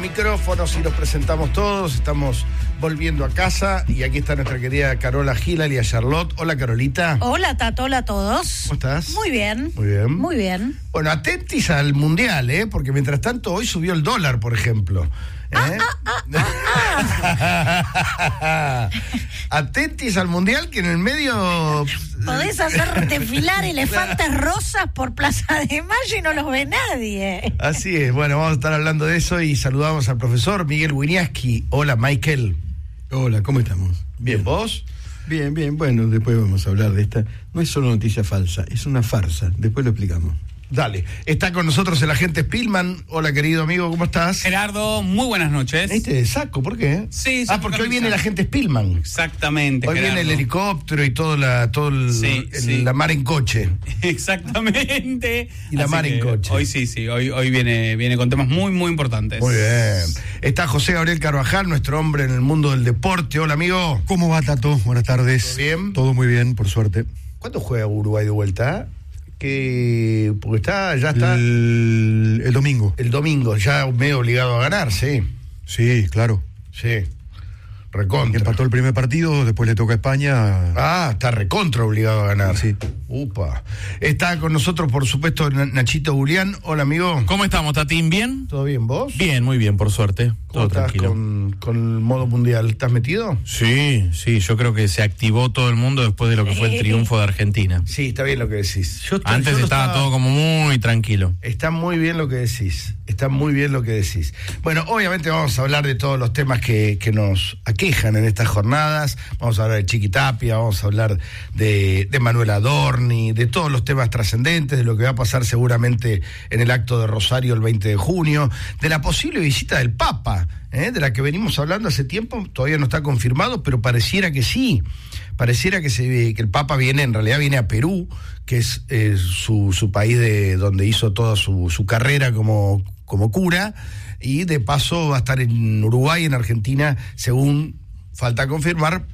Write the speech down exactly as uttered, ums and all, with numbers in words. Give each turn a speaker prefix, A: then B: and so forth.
A: micrófonos y los presentamos todos. Estamos volviendo a casa y aquí está nuestra querida Carola Gil, alias Charlotte. Hola, Carolita.
B: Hola, Tato, hola a todos.
A: ¿Cómo estás?
B: Muy bien.
A: Muy bien.
B: Muy bien.
A: Bueno, atentis al Mundial, ¿eh? Porque mientras tanto hoy subió el dólar, por ejemplo. ¿Eh?
B: Ah, ah, ah, ah.
A: Atentis al Mundial, que en el medio...
B: Podés hacer desfilar elefantes rosas por Plaza de Mayo y no los ve nadie.
A: Así es. Bueno, vamos a estar hablando de eso y saludamos al profesor Miguel Winiaski. Hola, Michael.
C: Hola, ¿cómo estamos?
A: Bien, ¿vos?
C: Bien, bien, bueno, después vamos a hablar de esta. No es solo noticia falsa, es una farsa, después lo explicamos.
A: Dale, está con nosotros el agente Spillman. Hola, querido amigo, ¿cómo estás?
D: Gerardo, muy buenas noches.
A: Este de saco, ¿por qué?
D: Sí, sí.
A: Ah, porque hoy viene el agente Spillman.
D: Exactamente,
A: Hoy
D: Gerardo.
A: viene el helicóptero y todo la, todo el,
D: Sí,
A: el-
D: sí.
A: la mar en coche.
D: Exactamente.
A: Y la
D: Así
A: mar en
D: que
A: coche.
D: Hoy sí, sí, hoy, hoy viene, viene con temas muy, muy importantes.
A: Muy bien. Está José Gabriel Carvajal, nuestro hombre en el mundo del deporte. Hola, amigo.
C: ¿Cómo va, Tato? Buenas tardes.
A: ¿Todo bien?
C: Todo muy bien, por suerte.
A: ¿Cuándo juega Uruguay de vuelta? Que porque está, ya está el,
C: El, el domingo.
A: domingo, ya medio obligado a ganar, sí.
C: Sí, claro.
A: Sí. Recontra.
C: Empató el primer partido, después le toca a España.
A: Ah, está recontra obligado a ganar.
C: Sí.
A: Upa. Está con nosotros, por supuesto, Na- Nachito Julián. Hola, amigo.
E: ¿Cómo estamos, Tatín? ¿Bien?
A: ¿Todo bien, vos?
E: Bien, muy bien, por suerte.
A: ¿Cómo
E: Todo
A: estás
E: tranquilo.
A: con, con el modo mundial? ¿Estás metido?
E: Sí, sí, yo creo que se activó todo el mundo después de lo que fue el triunfo de Argentina.
A: Sí, está bien lo que decís. Yo estoy-
E: Antes
A: yo lo
E: estaba todo como muy tranquilo.
A: Está muy bien lo que decís. Está muy bien lo que decís. Bueno, obviamente vamos a hablar de todos los temas que, que nos aquejan en estas jornadas. Vamos a hablar de Chiquitapia, vamos a hablar de, de Manuel Adorni, de todos los temas trascendentes, de lo que va a pasar seguramente en el acto de Rosario el veinte de junio, de la posible visita del Papa, ¿eh? de la que venimos hablando hace tiempo, todavía no está confirmado, pero pareciera que sí. Pareciera que, se, que el Papa viene, en realidad viene a Perú, que es eh, su, su país de donde hizo toda su, su carrera como, como cura, y de paso va a estar en Uruguay, en Argentina, según falta confirmar,